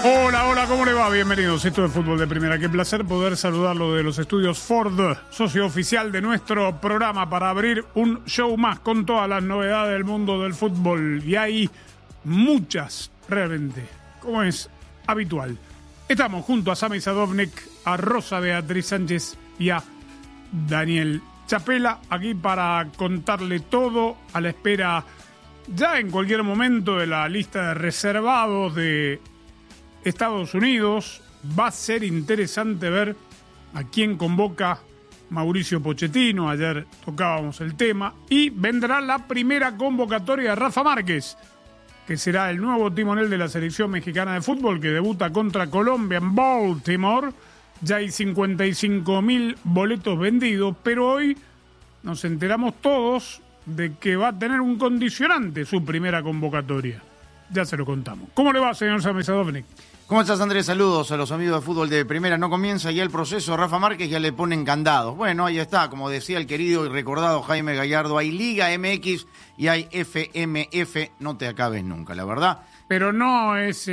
Hola, hola, ¿cómo le va? Bienvenidos. Esto es Fútbol de Primera. Qué placer poder saludarlo de los estudios Ford, socio oficial de nuestro programa, para abrir un show más con todas las novedades del mundo del fútbol. Y hay muchas, realmente, como es habitual. Estamos junto a Sami Sadovnik, a Rosa Beatriz Sánchez y a Daniel Chapela, aquí para contarle todo, a la espera ya en cualquier momento de la lista de reservados de Estados Unidos. Va a ser interesante ver a quién convoca Mauricio Pochettino. Ayer tocábamos el tema. Y vendrá la primera convocatoria de Rafa Márquez, que será el nuevo timonel de la selección mexicana de fútbol, que debuta contra Colombia en Baltimore. Ya hay 55.000 boletos vendidos, pero hoy nos enteramos todos de que va a tener un condicionante su primera convocatoria. Ya se lo contamos. ¿Cómo le va, señor Sami Sadovnik? ¿Cómo estás, Andrés? Saludos a los amigos de Fútbol de Primera. No comienza ya el proceso. Rafa Márquez ya le ponen candados. Bueno, ahí está. Como decía el querido y recordado Jaime Gallardo, hay Liga MX y hay FMF. No te acabes nunca, la verdad. Pero no es,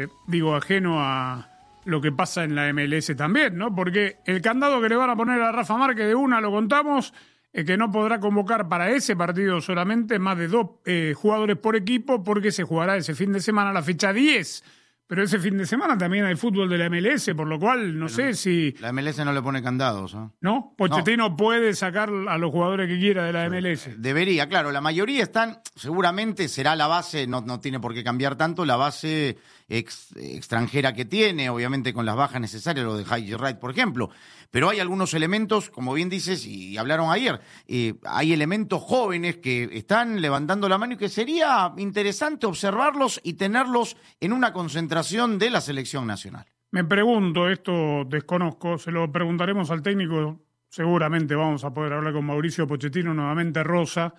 ajeno a lo que pasa en la MLS también, ¿no? Porque el candado que le van a poner a Rafa Márquez, de una lo contamos, es que no podrá convocar para ese partido solamente más de 2 jugadores por equipo, porque se jugará ese fin de semana la fecha 10. Pero ese fin de semana también hay fútbol de la MLS, por lo cual no sé si... La MLS no le pone candados, ¿eh? ¿No? Pochettino puede sacar a los jugadores que quiera de la MLS. Debería, claro. La mayoría están, seguramente será la base, no tiene por qué cambiar tanto, la base extranjera que tiene, obviamente con las bajas necesarias, lo de Haji Wright, por ejemplo. Pero hay algunos elementos, como bien dices, y hablaron ayer, hay elementos jóvenes que están levantando la mano y que sería interesante observarlos y tenerlos en una concentración de la selección nacional. Me pregunto, esto desconozco, se lo preguntaremos al técnico, seguramente vamos a poder hablar con Mauricio Pochettino nuevamente, Rosa.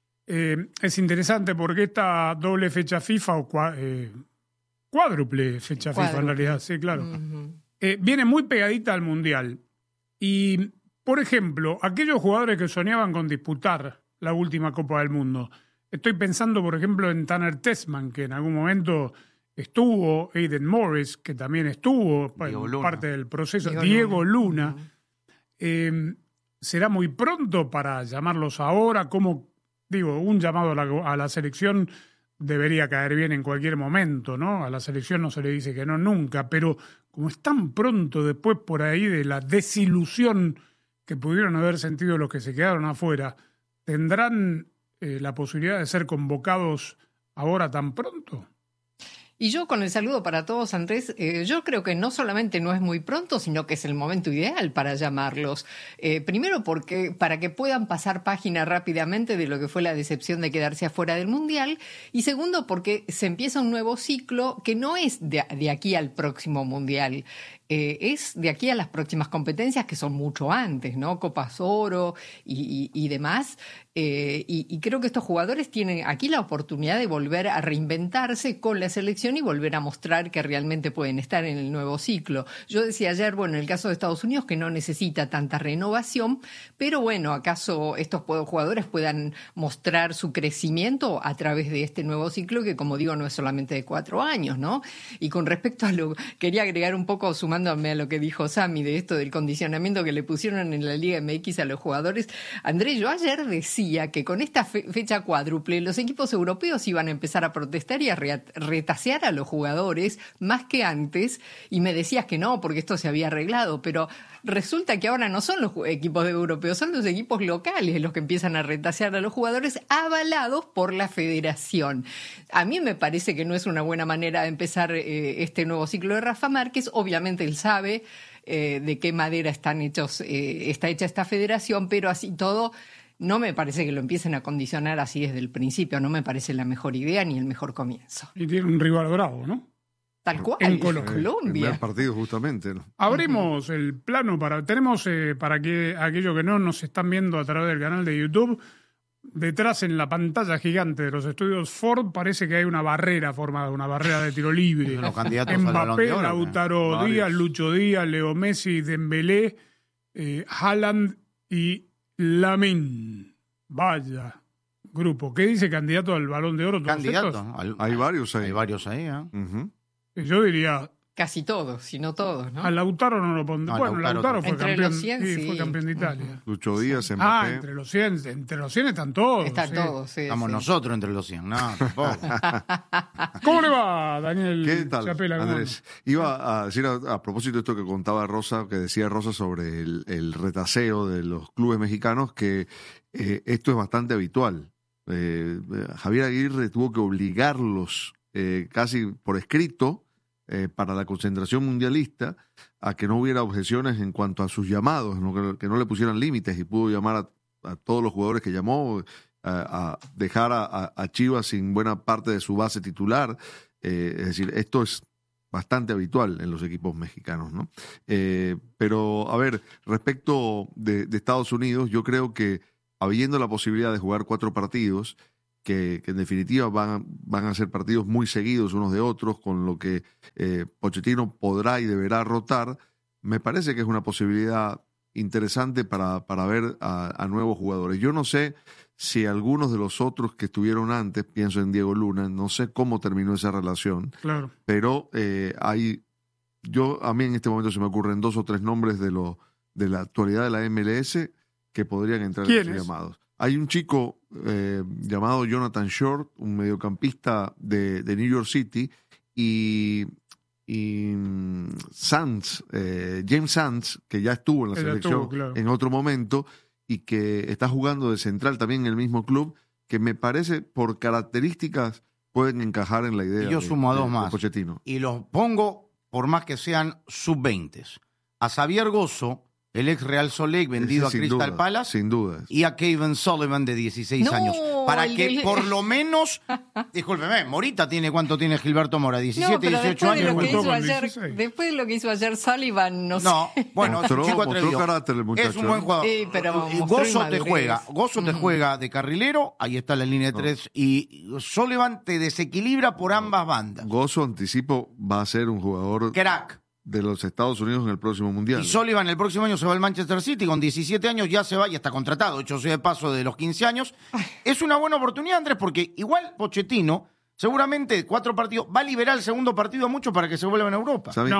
Es interesante porque esta doble fecha FIFA, o cuádruple fecha FIFA en realidad, sí, claro, viene muy pegadita al Mundial. Y, por ejemplo, aquellos jugadores que soñaban con disputar la última Copa del Mundo, estoy pensando, por ejemplo, en Tanner Tessman, que en algún momento estuvo, Aiden Morris, que también estuvo en parte del proceso, Diego Luna. ¿Será muy pronto para llamarlos ahora? Como digo, un llamado a la selección debería caer bien en cualquier momento, ¿no? A la selección no se le dice que no nunca, pero como es tan pronto después por ahí de la desilusión que pudieron haber sentido los que se quedaron afuera, ¿tendrán la posibilidad de ser convocados ahora tan pronto? Y yo, con el saludo para todos, Andrés, yo creo que no solamente no es muy pronto, sino que es el momento ideal para llamarlos. Primero porque para que puedan pasar página rápidamente de lo que fue la decepción de quedarse afuera del Mundial. Y segundo porque se empieza un nuevo ciclo que no es de aquí al próximo Mundial. Es de aquí a las próximas competencias, que son mucho antes, ¿no? Copas Oro y demás. Y creo que estos jugadores tienen aquí la oportunidad de volver a reinventarse con la selección y volver a mostrar que realmente pueden estar en el nuevo ciclo. Yo decía ayer, bueno, en el caso de Estados Unidos, que no necesita tanta renovación, pero bueno, acaso estos jugadores puedan mostrar su crecimiento a través de este nuevo ciclo, que como digo, no es solamente de 4 años, ¿no? Y con respecto a lo, quería agregar un poco, sumándome a lo que dijo Sami, de esto del condicionamiento que le pusieron en la Liga MX a los jugadores. Andrés, yo ayer decía que con esta fecha cuádruple los equipos europeos iban a empezar a protestar y a retasear a los jugadores más que antes, y me decías que no, porque esto se había arreglado, pero resulta que ahora no son los equipos europeos, son los equipos locales los que empiezan a retasear a los jugadores avalados por la federación. A mí me parece que no es una buena manera de empezar este nuevo ciclo de Rafa Márquez. Obviamente él sabe de qué madera está hecha esta federación, pero así todo no me parece que lo empiecen a condicionar así desde el principio. No me parece la mejor idea ni el mejor comienzo. Y tiene un rival bravo, ¿no? Tal cual, en Colombia. El primer partido justamente, ¿no? Abrimos el plano tenemos para que aquellos que no nos están viendo a través del canal de YouTube, detrás en la pantalla gigante de los estudios Ford parece que hay una barrera formada, una barrera de tiro libre. Los candidatos al Balón Mbappé, de Oro, Lautaro Díaz, Lucho Díaz, Leo Messi, Dembélé, Haaland y Lamine. Vaya grupo. ¿Qué dice candidato al Balón de Oro? Candidato. Hay varios ahí. Hay varios ahí, ¿eh? Uh-huh. Yo diría casi todos, si no todos, ¿no? A Lautaro no lo pondré. No, Bueno, Lautaro fue Entre campeón, los 100, fue sí. campeón de Italia. Lucho Díaz, Mbappé. Entre los 100 están todos. Están sí. todos, sí. Estamos sí. nosotros entre los 100. No, tampoco. ¿Cómo le va, Daniel? ¿Qué tal, Chapela? ¿Cómo Andrés? Iba a decir a propósito de esto que contaba Rosa, que decía Rosa sobre el retaseo de los clubes mexicanos, que esto es bastante habitual. Javier Aguirre tuvo que obligarlos casi por escrito para la concentración mundialista a que no hubiera objeciones en cuanto a sus llamados, ¿no? Que no le pusieran límites, y pudo llamar a todos los jugadores que llamó, a dejar a Chivas sin buena parte de su base titular. Es decir, esto es bastante habitual en los equipos mexicanos, ¿no? Pero, a ver, respecto de Estados Unidos, yo creo que habiendo la posibilidad de jugar 4 partidos, que en definitiva van a ser partidos muy seguidos unos de otros, con lo que Pochettino podrá y deberá rotar, me parece que es una posibilidad interesante para ver a nuevos jugadores. Yo no sé si algunos de los otros que estuvieron antes, pienso en Diego Luna, no sé cómo terminó esa relación, Claro. pero a mí en este momento se me ocurren 2 o 3 nombres de la actualidad de la MLS que podrían entrar en esos llamados. Hay un chico llamado Jonathan Short, un mediocampista de New York City, y Sands, James Sands, que ya estuvo en la selección claro, en otro momento y que está jugando de central también en el mismo club, que me parece por características pueden encajar en la idea Y yo sumo a 2 de más. Pochettino. Y los pongo, por más que sean sub-20. A Xavier Gozo, el ex Real Salt Lake vendido a Sin Crystal duda, Palace, sin duda. y a Kevin Sullivan de 16 No, años. Para el que del- por lo menos, discúlpeme, Morita ¿cuánto tiene Gilberto Mora? 17, No, pero 18 después de años. lo que debutó hizo con ayer, 16. después de lo que hizo ayer Sullivan, no, No, sé. bueno, es un chico Mostró atrevido. carácter el muchacho. Es un buen jugador. Sí, pero mostró Gozo te inmadurez. juega. Gozo te juega de carrilero, ahí está la línea de 3, y Sullivan te desequilibra por ambas bandas. Gozo, anticipo, va a ser un jugador Crack. de los Estados Unidos en el próximo Mundial. Y Sullivan el próximo año se va al Manchester City, con 17 años ya se va y está contratado, hecho sea de paso de los 15 años. Es una buena oportunidad, Andrés, porque igual Pochettino, seguramente 4 partidos, va a liberar el segundo partido a muchos para que se vuelvan a Europa. ¿Sabe?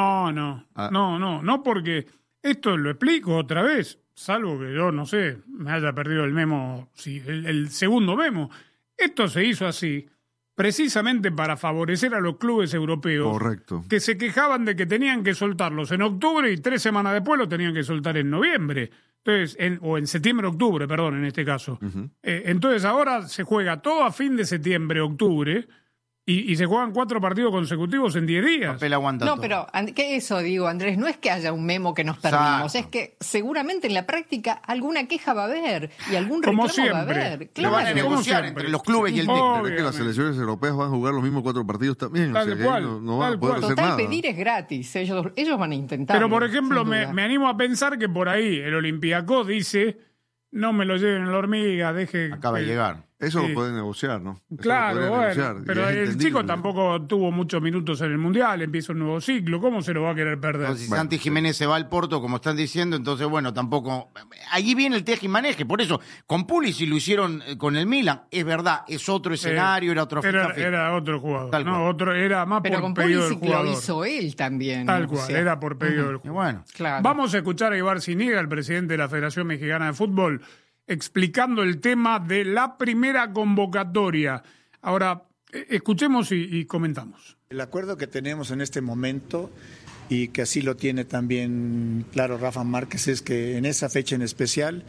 No, porque esto lo explico otra vez, salvo que yo, no sé, me haya perdido el memo, el segundo memo. Esto se hizo así precisamente para favorecer a los clubes europeos. Correcto. Que se quejaban de que tenían que soltarlos en octubre y 3 semanas después lo tenían que soltar en noviembre. Entonces, o en septiembre-octubre, perdón, en este caso. Entonces ahora se juega todo a fin de septiembre-octubre y se juegan 4 partidos consecutivos en 10 días. Papel aguanta No, todo. pero ¿qué eso digo, Andrés? No es que haya un memo que nos perdimos, Exacto. es que seguramente en la práctica alguna queja va a haber y algún Como reclamo va a siempre. haber. Lo van a Como negociar siempre. entre los clubes y el Oh, técnico. Pero es que las Obviamente. selecciones europeas van a jugar los mismos 4 partidos también. Tal o sea que cual, no van tal a poder cual. hacer Total, nada. pedir es gratis, ellos van a intentar. Pero, por ejemplo, me animo a pensar que por ahí el Olympiacos dice, no me lo lleven en la hormiga, deje... Acaba de que- llegar. Eso Sí. lo pueden negociar, ¿no? Eso lo Claro, podrían bueno, negociar, y pero es el entendible. chico tampoco tuvo muchos minutos en el Mundial, empieza un nuevo ciclo, ¿cómo se lo va a querer perder? Entonces, si Bueno, Santi sí. Jiménez se va al Porto, como están diciendo, entonces, bueno, tampoco... Allí viene el teje y maneje. Por eso, con Pulisic lo hicieron con el Milan. Es verdad, es otro escenario, era otro fichaje. Era otro jugador, Tal cual. no, otro, era más Pero por con pedido del Pulisic lo jugador. hizo él también. Tal o cual, sea, era por pedido del Y jugador. bueno, claro. Vamos a escuchar a Ibar Ziniga, el presidente de la Federación Mexicana de Fútbol, explicando el tema de la primera convocatoria. Ahora, escuchemos y comentamos. El acuerdo que tenemos en este momento, y que así lo tiene también claro Rafa Márquez, es que en esa fecha en especial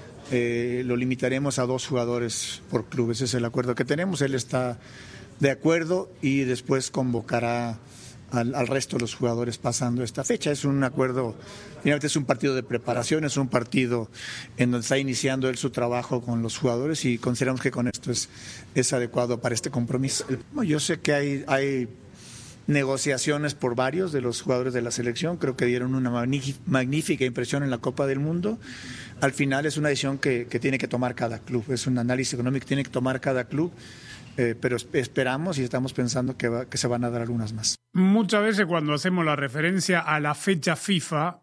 lo limitaremos a 2 jugadores por club. Ese es el acuerdo que tenemos. Él está de acuerdo y después convocará al resto de los jugadores pasando esta fecha. Es un acuerdo, finalmente es un partido de preparación, es un partido en donde está iniciando él su trabajo con los jugadores y consideramos que con esto es adecuado para este compromiso. Yo sé que hay negociaciones por varios de los jugadores de la selección, creo que dieron una magnífica impresión en la Copa del Mundo. Al final es una decisión que tiene que tomar cada club, es un análisis económico que tiene que tomar cada club. Pero esperamos y estamos pensando que se van a dar algunas más. Muchas veces cuando hacemos la referencia a la fecha FIFA,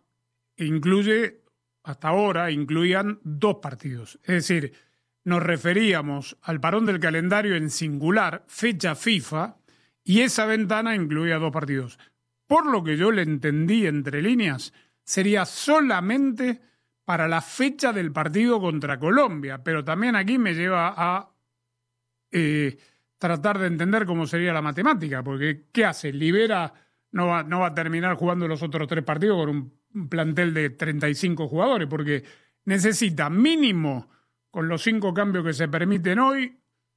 hasta ahora incluían 2 partidos. Es decir, nos referíamos al parón del calendario en singular, fecha FIFA, y esa ventana incluía 2 partidos. por lo que yo le entendí entre líneas, sería solamente para la fecha del partido contra Colombia, pero también aquí me lleva a tratar de entender cómo sería la matemática, porque ¿qué hace? Libera, no va a terminar jugando los otros 3 partidos con un plantel de 35 jugadores, porque necesita mínimo, con los 5 cambios que se permiten hoy,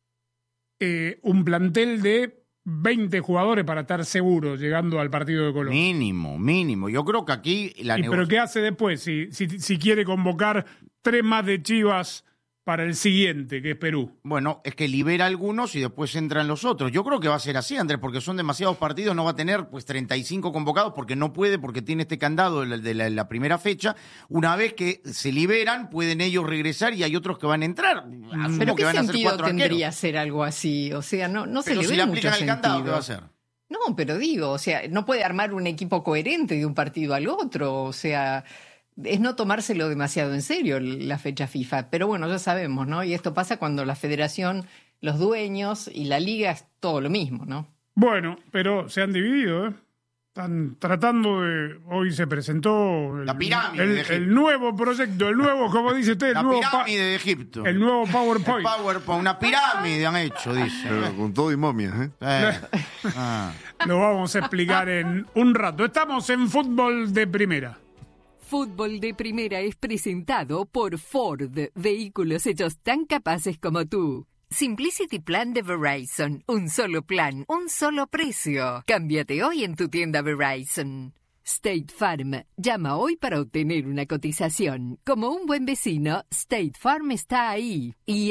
un plantel de 20 jugadores para estar seguro llegando al partido de Colombia. Mínimo. Yo creo que aquí ¿Pero qué hace después si quiere convocar 3 más de Chivas para el siguiente, que es Perú? Bueno, es que libera algunos y después entran los otros. Yo creo que va a ser así, Andrés, porque son demasiados partidos, no va a tener pues 35 convocados porque no puede, porque tiene este candado de la primera fecha. Una vez que se liberan, pueden ellos regresar y hay otros que van a entrar. ¿Pero qué van a ser sentido 4 tendría arqueros. ser algo así? O sea, no se Pero le si ve le mucho aplican el candado, sentido. ¿qué va a hacer? No, pero digo, o sea, no puede armar un equipo coherente de un partido al otro, o sea, es no tomárselo demasiado en serio la fecha FIFA. Pero bueno, ya sabemos, ¿no? Y esto pasa cuando la federación, los dueños y la liga es todo lo mismo, ¿no? Bueno, pero se han dividido, ¿eh? Están tratando de... Hoy se presentó La pirámide de Egipto. el nuevo proyecto, el nuevo, como dice usted, La pirámide de Egipto. el nuevo PowerPoint. El PowerPoint, una pirámide han hecho, dice. Pero con todo y momias, ¿eh? Lo vamos a explicar en un rato. Estamos en Fútbol de Primera. Fútbol de Primera es presentado por Ford, vehículos hechos tan capaces como tú. Simplicity Plan de Verizon, un solo plan, un solo precio. Cámbiate hoy en tu tienda Verizon. State Farm, llama hoy para obtener una cotización. Como un buen vecino, State Farm está ahí. Y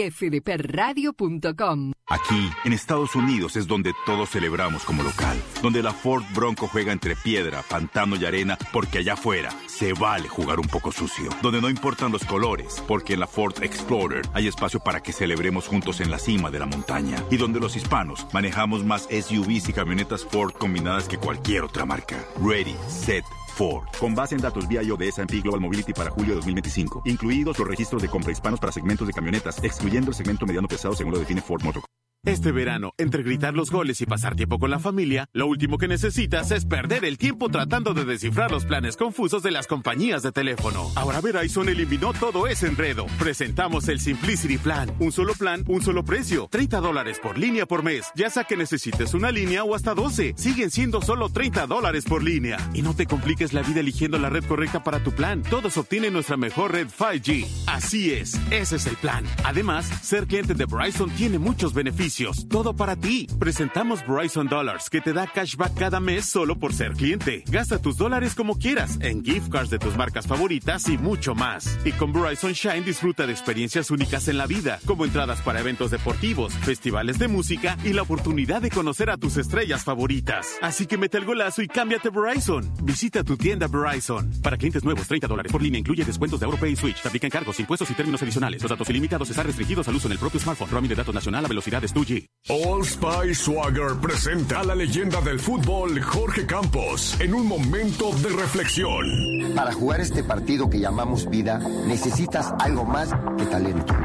fdpradio.com. Aquí, en Estados Unidos, es donde todos celebramos como local. Donde la Ford Bronco juega entre piedra, pantano y arena, porque allá afuera se vale jugar un poco sucio. Donde no importan los colores, porque en la Ford Explorer hay espacio para que celebremos juntos en la cima de la montaña. Y donde los hispanos manejamos más SUVs y camionetas Ford combinadas que cualquier otra marca. Ready, set, Ford. Con base en datos BIO de S&P Global Mobility para julio de 2025. Incluidos los registros de compra hispanos para segmentos de camionetas, excluyendo el segmento mediano pesado según lo define Ford Motor. Este verano, entre gritar los goles y pasar tiempo con la familia, lo último que necesitas es perder el tiempo tratando de descifrar los planes confusos de las compañías de teléfono. Ahora Verizon eliminó todo ese enredo. Presentamos el Simplicity Plan. Un solo plan, un solo precio. $30 por línea por mes. Ya sea que necesites una línea o hasta 12. Siguen siendo solo $30 por línea. Y no te compliques la vida eligiendo la red correcta para tu plan. Todos obtienen nuestra mejor red 5G. Así es, ese es el plan. Además, ser cliente de Verizon tiene muchos beneficios. Todo para ti. Presentamos Verizon Dollars, que te da cashback cada mes solo por ser cliente. Gasta tus dólares como quieras, en gift cards de tus marcas favoritas y mucho más. Y con Verizon Shine disfruta de experiencias únicas en la vida, como entradas para eventos deportivos, festivales de música y la oportunidad de conocer a tus estrellas favoritas. Así que mete el golazo y cámbiate Verizon. Visita tu tienda Verizon. Para clientes nuevos, $30 por línea incluye descuentos de AuroPay y Switch. Te aplican cargos, impuestos y términos adicionales. Los datos ilimitados están restringidos al uso en el propio smartphone. Roaming de datos nacional a velocidades 2G. Old Spice Swagger presenta a la leyenda del fútbol Jorge Campos en un momento de reflexión. Para jugar este partido que llamamos vida, necesitas algo más que talento.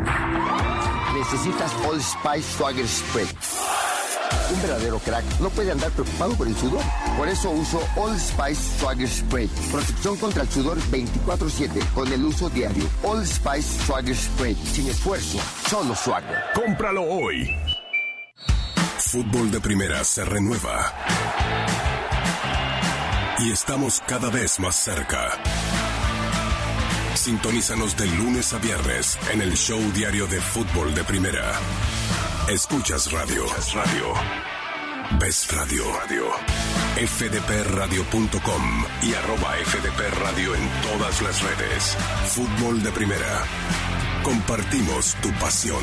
Necesitas Old Spice Swagger Spray. Un verdadero crack no puede andar preocupado por el sudor. Por eso uso Old Spice Swagger Spray. Protección contra el sudor 24/7 con el uso diario. Old Spice Swagger Spray. Sin esfuerzo, solo Swagger. Cómpralo hoy. Fútbol de Primera se renueva. Y estamos cada vez más cerca. Sintonízanos de lunes a viernes en el show diario de Fútbol de Primera. Escuchas radio. Ves radio. fdpradio.com y @fdpradio en todas las redes. Fútbol de Primera. Compartimos tu pasión.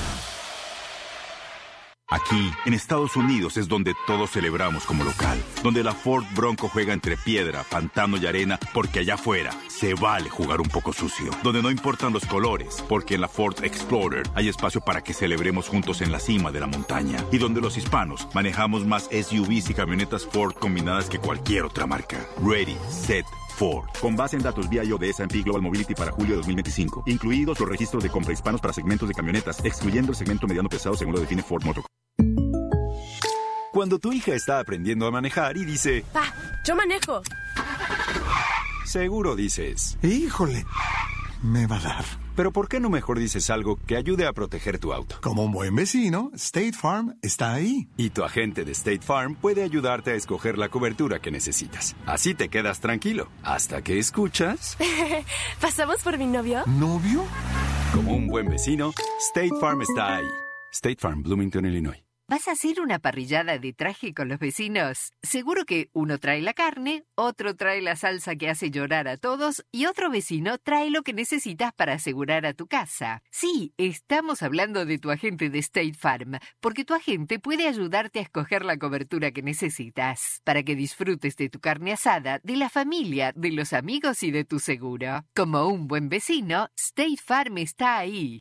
Aquí, en Estados Unidos, es donde todos celebramos como local. Donde la Ford Bronco juega entre piedra, pantano y arena, porque allá afuera se vale jugar un poco sucio. Donde no importan los colores, porque en la Ford Explorer hay espacio para que celebremos juntos en la cima de la montaña. Y donde los hispanos manejamos más SUVs y camionetas Ford combinadas que cualquier otra marca. Ready, set, Ford. Con base en datos BIO de S&P Global Mobility para julio de 2025. Incluidos los registros de compra hispanos para segmentos de camionetas, excluyendo el segmento mediano pesado según lo define Ford Motor. Cuando tu hija está aprendiendo a manejar y dice... Pa, Yo manejo. Seguro dices. Híjole, me va a dar. Pero ¿por qué no mejor dices algo que ayude a proteger tu auto? Como un buen vecino, State Farm está ahí. Y tu agente de State Farm puede ayudarte a escoger la cobertura que necesitas. Así te quedas tranquilo, hasta que escuchas... ¿Pasamos por mi novio? ¿Novio? Como un buen vecino, State Farm está ahí. State Farm, Bloomington, Illinois. ¿Vas a hacer una parrillada de traje con los vecinos? Seguro que uno trae la carne, otro trae la salsa que hace llorar a todos y otro vecino trae lo que necesitas para asegurar a tu casa. Sí, estamos hablando de tu agente de State Farm, porque tu agente puede ayudarte a escoger la cobertura que necesitas, para que disfrutes de tu carne asada, de la familia, de los amigos y de tu seguro. Como un buen vecino, State Farm está ahí.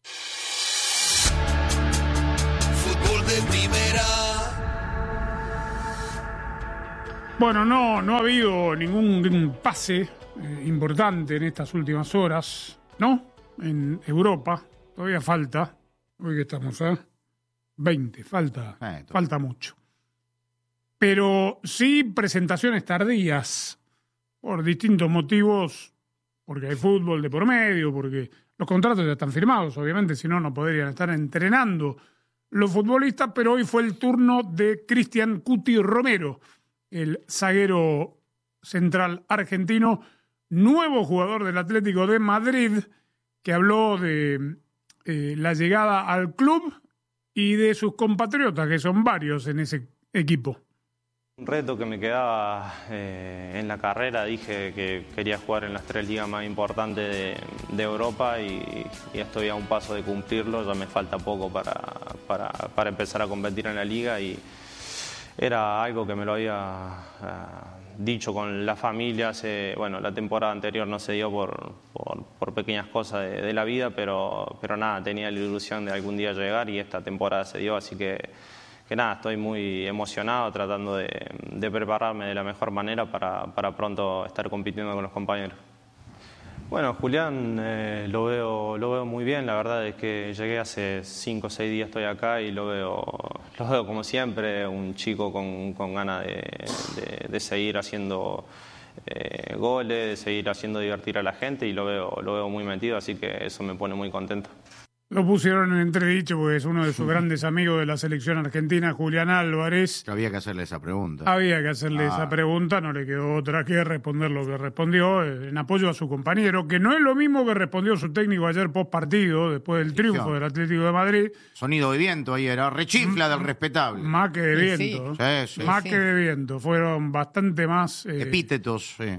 Fútbol de primera. Bueno, no ha habido ningún pase importante en estas últimas horas, ¿no? En Europa todavía falta. Hoy que estamos a 20, falta mucho. Pero sí presentaciones tardías por distintos motivos, porque hay fútbol de por medio, porque los contratos ya están firmados, obviamente, si no, no podrían estar entrenando los futbolistas, pero hoy fue el turno de Cristian Cuti Romero, el zaguero central argentino, nuevo jugador del Atlético de Madrid, que habló de la llegada al club y de sus compatriotas, que son varios en ese equipo. Un reto que me quedaba en la carrera, dije que quería jugar en las 3 ligas más importantes de Europa y estoy a un paso de cumplirlo, ya me falta poco para empezar a competir en la liga y era algo que me lo había dicho con la familia. La temporada anterior no se dio por pequeñas cosas de la vida, pero nada, tenía la ilusión de algún día llegar y esta temporada se dio, así que nada, estoy muy emocionado tratando de prepararme de la mejor manera para pronto estar compitiendo con los compañeros. Bueno, Julián lo veo muy bien, la verdad es que llegué hace 5 o 6 días, estoy acá y lo veo como siempre, un chico con ganas de seguir haciendo goles, de seguir haciendo divertir a la gente y lo veo muy metido, así que eso me pone muy contento. Lo pusieron en entredicho porque es uno de sus grandes amigos de la selección argentina, Julián Álvarez. Había que hacerle esa pregunta. Esa pregunta, no le quedó otra que responder lo que respondió en apoyo a su compañero, que no es lo mismo que respondió su técnico ayer post partido, después del triunfo del Atlético de Madrid. Sonido de viento ahí era, rechifla del respetable. Más que de viento. Sí. Más que de viento, fueron bastante más... epítetos, sí.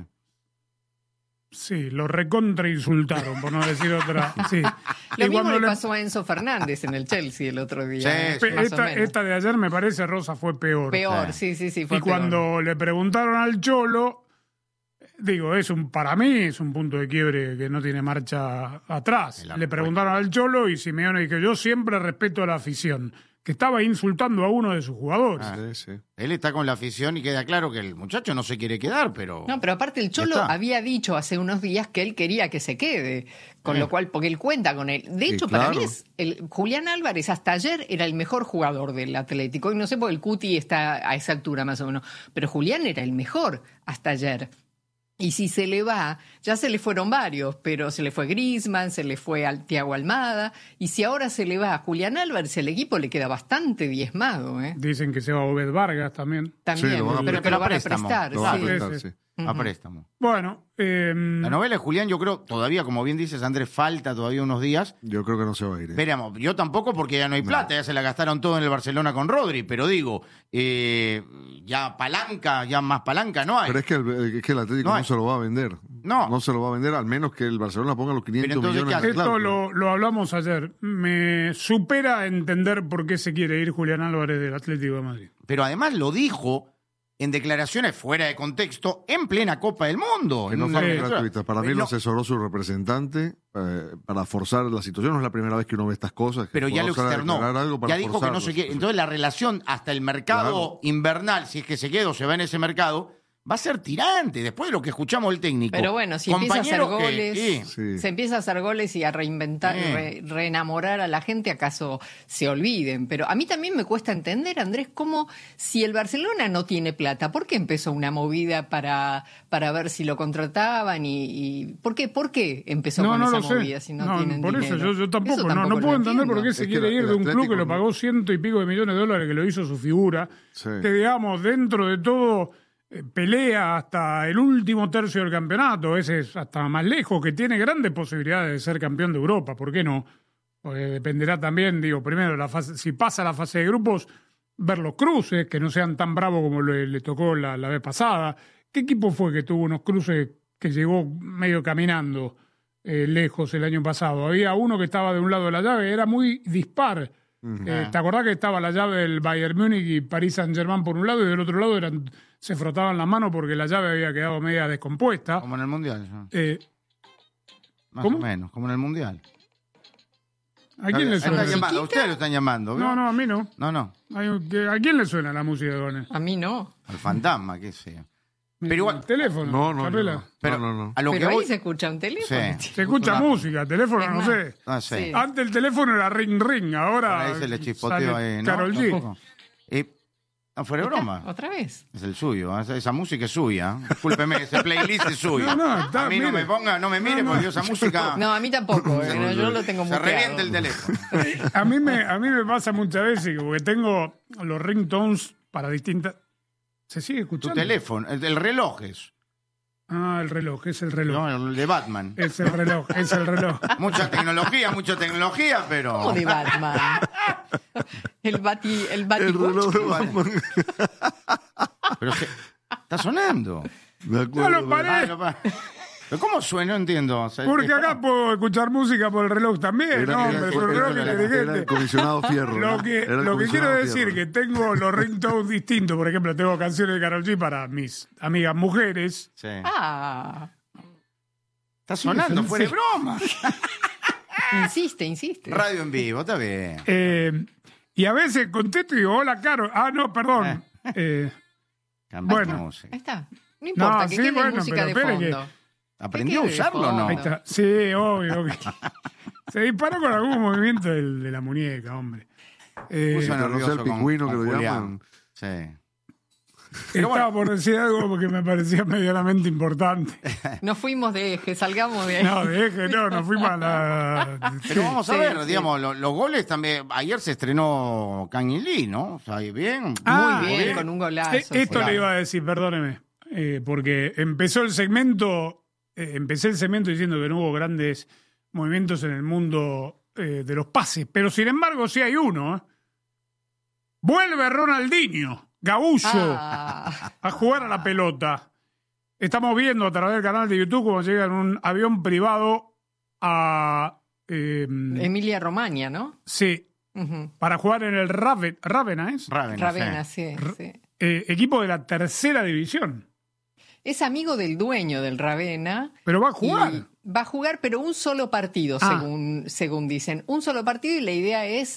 Sí, lo recontra insultaron, por no decir otra. Sí. Lo mismo le pasó a Enzo Fernández en el Chelsea el otro día. Sí, esta de ayer, me parece, Rosa, fue peor. Peor, sí, fue y cuando le preguntaron al Cholo, digo, para mí es un punto de quiebre que no tiene marcha atrás. Le preguntaron al Cholo y Simeone dijo, yo siempre respeto a la afición, que estaba insultando a uno de sus jugadores. Sí. Él está con la afición y queda claro que el muchacho no se quiere quedar, pero... No, pero aparte el Cholo había dicho hace unos días que él quería que se quede, con lo cual, porque él cuenta con él. De hecho, para mí Julián Álvarez hasta ayer era el mejor jugador del Atlético, y no sé por el Cuti está a esa altura más o menos, pero Julián era el mejor hasta ayer. Y si se le va, ya se le fueron varios, pero se le fue Griezmann, se le fue al Thiago Almada, y si ahora se le va a Julián Álvarez, el equipo le queda bastante diezmado. Dicen que se va a Obed Vargas también. También, sí, pero lo van a prestar. Sí. A préstamo. Bueno, la novela de Julián, yo creo, todavía, como bien dices, Andrés, falta todavía unos días. Yo creo que no se va a ir. Esperamos, yo tampoco, porque ya no hay plata, ya se la gastaron todo en el Barcelona con Rodri, pero digo, ya más palanca no hay. Pero es que el Atlético no se lo va a vender. No se lo va a vender, al menos que el Barcelona ponga los 500 millones. Esto lo hablamos ayer. Me supera entender por qué se quiere ir Julián Álvarez del Atlético de Madrid. Pero además lo dijo en declaraciones fuera de contexto en plena Copa del Mundo. Que no fueron gratuitas. Para mí lo asesoró su representante para forzar la situación. No es la primera vez que uno ve estas cosas. Pero ya lo externó. Ya dijo que no se quiere. Entonces la relación hasta el mercado invernal, si es que se queda o se va en ese mercado, va a ser tirante después de lo que escuchamos del técnico. Pero bueno, si empieza a hacer Compañeros goles, sí. se empieza a hacer goles y a reinventar, reenamorar a la gente, acaso se olviden. Pero a mí también me cuesta entender, Andrés, cómo si el Barcelona no tiene plata, ¿por qué empezó una movida para ver si lo contrataban? Y ¿por qué empezó con esa movida si no tienen por dinero? Eso yo tampoco no puedo entender por qué se quiere ir de un club que lo pagó $100 y pico de millones de dólares, que lo hizo su figura, que digamos, dentro de todo pelea hasta el último tercio del campeonato, ese es hasta más lejos, que tiene grandes posibilidades de ser campeón de Europa, ¿por qué no? Porque dependerá también, primero, si pasa la fase de grupos, ver los cruces, que no sean tan bravos como le tocó la vez pasada. ¿Qué equipo fue que tuvo unos cruces que llegó medio caminando lejos el año pasado? Había uno que estaba de un lado de la llave, era muy dispar. ¿Te acordás que estaba la llave del Bayern Múnich y París Saint-Germain por un lado y del otro lado se frotaban las manos porque la llave había quedado media descompuesta? Como en el Mundial. Más ¿cómo? o menos, como en el Mundial. ¿A quién le suena? A ustedes lo están llamando. ¿vio? No, a mí no. No. ¿A quién le suena la música de Gones? A mí no. Al fantasma, qué sé. Pero igual. ¿El teléfono? No. Pero no. a lo Pero que ahí se escucha un teléfono. Sí. Se escucha música, teléfono, no sé. Ah, sí. Sí. Antes el teléfono era ring ring, ahora Ahí se le chispoteo sale ahí, ¿no? Karol G. Tampoco. No, fuera de broma. ¿Otra vez? Es el suyo, esa música es suya. Discúlpeme, ese playlist es suyo. No, a mí no me mire porque yo esa música... No, a mí tampoco. Yo lo tengo Se muteado. revienta el teléfono. A mí me pasa muchas veces porque tengo los ringtones para distintas... ¿Se sigue Tu escuchando? teléfono, el reloj es. Ah, el reloj, es el reloj. No, el de Batman. Es el reloj. Mucha tecnología, pero... ¿Cómo de Batman? El reloj de Batman. Pero está sonando. Me acuerdo. No lo paré. ¿Pero cómo suena? No entiendo. O sea, Porque acá puedo escuchar música por el reloj también, ¿no? Era Pero el reloj inteligente. el comisionado Fierro. Lo ¿no? que Era el quiero comisionado decir Fierro. que tengo los ringtones distintos. Por ejemplo, tengo canciones de Karol G para mis amigas mujeres. Sí. Ah, Está sonando, Sí. fuera de broma. insiste. Radio en vivo, está bien. Y a veces contesto y digo, hola, Karol. Ah, no, perdón. Cambia bueno. la música. Ahí está. No importa, No, que sí, quede bueno, música pero de espere que- fondo. ¿Aprendió a ¿Qué quede de usarlo o no? fondo? Ahí está. Sí, obvio. Se disparó con algún movimiento de la muñeca, hombre. Puso no nervioso sé el pingüino con que lo Julián. llaman. Sí. Estaba por decir algo porque me parecía medianamente importante. Nos fuimos de eje, salgamos de ahí. No, de eje, nos fuimos a la... Pero vamos a Sí, ver, sí. digamos, los goles también. Ayer se estrenó Kang In Lee, ¿no? O sea, bien. Muy bien, con un golazo. Esto sí. le iba a decir, perdóneme, porque empecé el segmento diciendo que no hubo grandes movimientos en el mundo de los pases, pero sin embargo sí hay uno. Vuelve Ronaldinho, Gaúcho, a jugar a la pelota. Estamos viendo a través del canal de YouTube cómo llega en un avión privado a... Emilia Romagna, ¿no? Sí, para jugar en el Ravenna, ¿es? Ravenna, sí. Equipo de la tercera división. Es amigo del dueño del Ravenna. Pero va a jugar. Va a jugar, pero un solo partido, según dicen. Un solo partido y la idea es,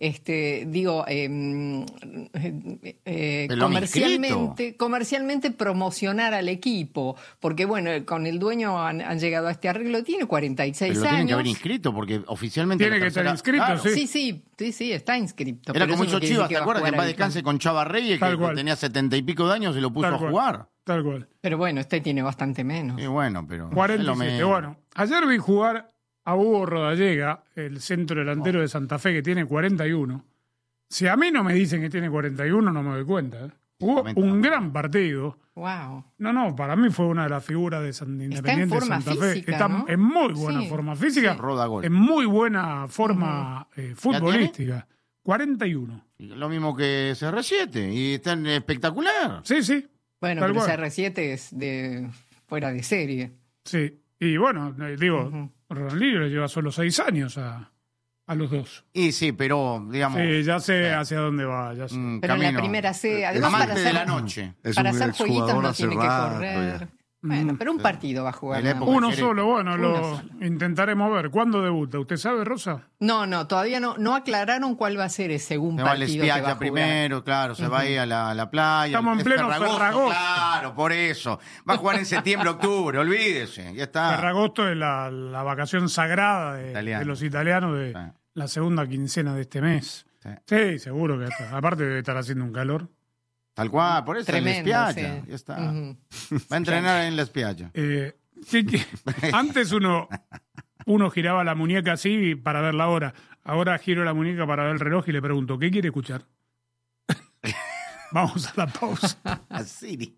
comercialmente promocionar al equipo. Porque, bueno, con el dueño han llegado a este arreglo. Tiene 46 Pero lo años. tienen que haber inscrito porque oficialmente... Tiene que estar inscrito, claro. sí. Sí, está inscrito. Era pero como eso hizo no quiere Chivas, decir ¿te que va a acuerdas? Que en jugar paz al descanse campo. con Chava Reyes, Tal que cual. tenía 70 y pico de años y lo puso Tal a cual. jugar. Tal cual. Pero bueno, este tiene bastante menos. Y bueno, pero... 47. Bueno, ayer vi jugar a Hugo Rodallega, el centro delantero de Santa Fe, que tiene 41. Si a mí no me dicen que tiene 41, no me doy cuenta. Jugó un gran partido. Wow. No, para mí fue una de las figuras de Independiente de forma Santa Fe. física, Está ¿no? en muy buena Sí. forma física, Roda gol. en muy buena forma futbolística. 41. Lo mismo que CR7 y están espectacular. Sí. Bueno, Tal pero cual. CR7 es de fuera de serie. Sí. Y bueno, Ronaldinho le lleva solo 6 años a los dos. Y sí, pero, digamos... Sí, ya sé hacia dónde va. Ya sé. Pero en la primera C, además Amante para de hacer, la noche. para hacer jueguitos no tiene que rato correr. Bueno, pero un partido va a jugar. Uno solo, bueno, lo intentaremos ver. ¿Cuándo debuta? ¿Usted sabe, Rosa? No, todavía no aclararon cuál va a ser ese segundo partido que va que va a jugar. Primero, claro, se va a ir a la playa. Estamos en pleno Ferragosto. Claro, por eso. Va a jugar en septiembre, octubre, olvídese, ya está. Ferragosto es la vacación sagrada de los italianos de la segunda quincena de este mes. Sí, seguro que está. Aparte debe estar haciendo un calor. Tal cual, por eso tremendo, en la spiaggia, ya está. Va a entrenar en la spiaggia. Antes uno giraba la muñeca así para ver la hora. Ahora giro la muñeca para ver el reloj y le pregunto, ¿qué quiere escuchar? Vamos a la pausa. Así.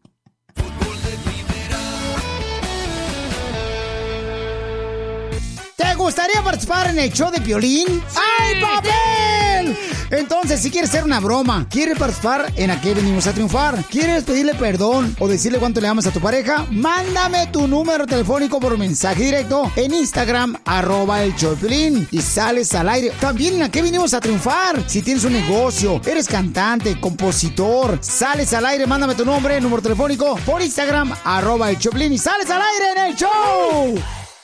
¿Te gustaría participar en el show de Piolín? ¡Sí! ¡Ay, papel! Entonces, si quieres hacer una broma, ¿quieres participar en A qué venimos a triunfar? ¿Quieres pedirle perdón o decirle cuánto le amas a tu pareja? Mándame tu número telefónico por mensaje directo en Instagram, @el show de Piolín, y sales al aire. También en A qué venimos a triunfar. Si tienes un negocio, eres cantante, compositor, sales al aire, mándame tu nombre, número telefónico por Instagram, @el show de Piolín, y sales al aire en el show.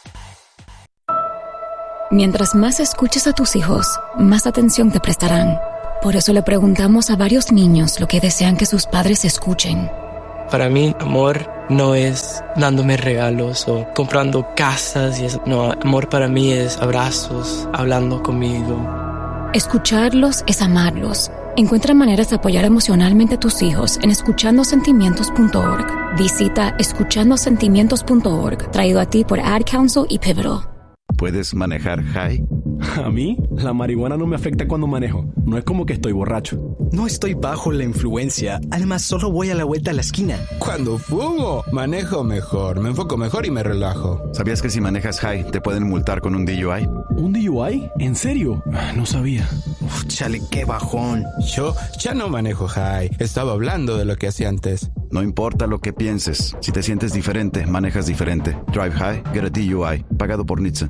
Mientras más escuches a tus hijos, más atención te prestarán. Por eso le preguntamos a varios niños lo que desean que sus padres escuchen. Para mí, amor no es dándome regalos o comprando casas y eso. No, amor para mí es abrazos, hablando conmigo. Escucharlos es amarlos. Encuentra maneras de apoyar emocionalmente a tus hijos en escuchandosentimientos.org. Visita escuchandosentimientos.org, traído a ti por Ad Council y Pivotal. ¿Puedes manejar high? A mí, la marihuana no me afecta cuando manejo. No es como que estoy borracho. No estoy bajo la influencia. Además, solo voy a la vuelta a la esquina. Cuando fumo, manejo mejor, me enfoco mejor y me relajo. ¿Sabías que si manejas high, te pueden multar con un DUI? ¿Un DUI? ¿En serio? No sabía. Uf, chale, qué bajón. Yo ya no manejo high. Estaba hablando de lo que hacía antes. No importa lo que pienses. Si te sientes diferente, manejas diferente. Drive high, get a DUI. Pagado por NHTSA.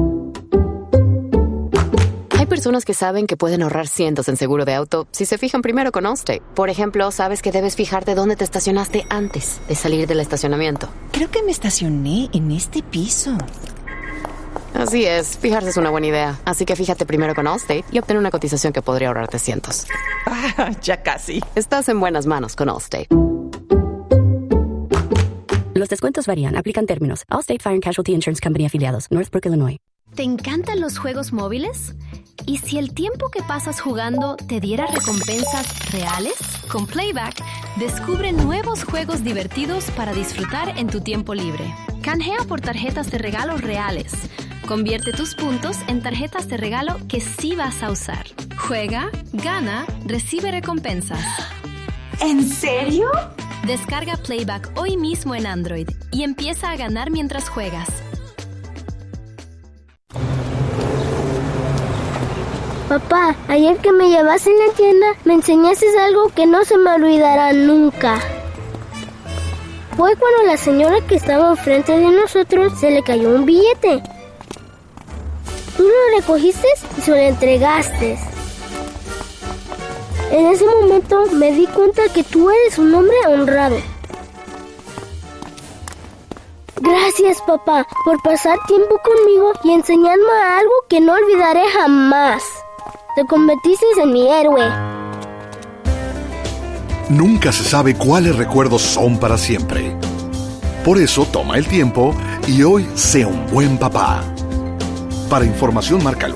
Hay personas que saben que pueden ahorrar cientos en seguro de auto si se fijan primero con Allstate. Por ejemplo, sabes que debes fijarte dónde te estacionaste antes de salir del estacionamiento. Creo que me estacioné en este piso. Así es, fijarse es una buena idea. Así que fíjate primero con Allstate y obtén una cotización que podría ahorrarte cientos. Ya casi. Estás en buenas manos con Allstate. Los descuentos varían. Aplican términos. Allstate Fire and Casualty Insurance Company afiliados. Northbrook, Illinois. ¿Te encantan los juegos móviles? ¿Y si el tiempo que pasas jugando te diera recompensas reales? Con Playback, descubre nuevos juegos divertidos para disfrutar en tu tiempo libre. Canjea por tarjetas de regalo reales. Convierte tus puntos en tarjetas de regalo que sí vas a usar. Juega, gana, recibe recompensas. ¿En serio? Descarga Playback hoy mismo en Android y empieza a ganar mientras juegas. Papá, ayer que me llevaste en la tienda, me enseñaste algo que no se me olvidará nunca. Fue cuando la señora que estaba enfrente de nosotros se le cayó un billete. Tú lo recogiste y se lo entregaste. En ese momento me di cuenta que tú eres un hombre honrado. Gracias, papá, por pasar tiempo conmigo y enseñarme algo que no olvidaré jamás. Te convertiste en mi héroe. Nunca se sabe cuáles recuerdos son para siempre. Por eso toma el tiempo y hoy sea un buen papá. Para información marca el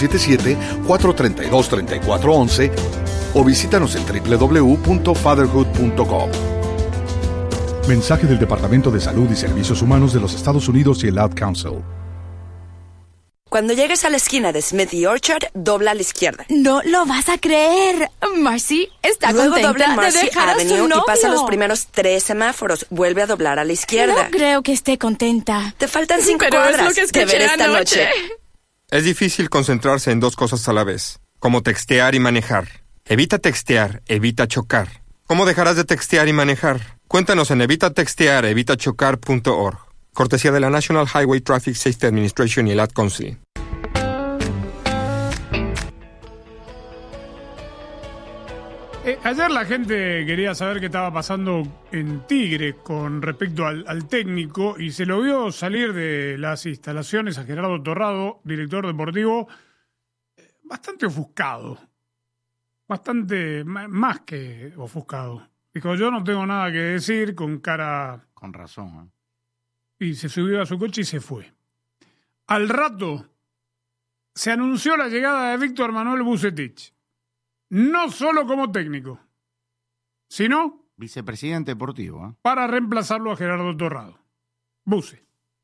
1877-432-3411 o visítanos en www.fatherhood.com. Mensaje del Departamento de Salud y Servicios Humanos de los Estados Unidos y el Ad Council. Cuando llegues a la esquina de Smith y Orchard, dobla a la izquierda. No lo vas a creer. Marcy está Luego contenta dobla en Marcy de dejar a su Avenue novio. y pasa los primeros 3 semáforos. Vuelve a doblar a la izquierda. No creo que esté contenta. Te faltan 5 Pero cuadras. es lo que escuché Te veré esta anoche. noche. Es difícil concentrarse en 2 cosas a la vez, como textear y manejar. Evita textear, evita chocar. ¿Cómo dejarás de textear y manejar? Cuéntanos en evitatextear.evitachocar.org. Cortesía de la National Highway Traffic Safety Administration y el Ad Council. Ayer la gente quería saber qué estaba pasando en Tigre con respecto al técnico y se lo vio salir de las instalaciones a Gerardo Torrado, director deportivo, bastante ofuscado. Bastante más que ofuscado. Dijo, yo no tengo nada que decir, con cara... Con razón. Y se subió a su coche y se fue. Al rato se anunció la llegada de Víctor Manuel Vucetich. No solo como técnico, sino... Vicepresidente deportivo. Para reemplazarlo a Gerardo Torrado. Buce.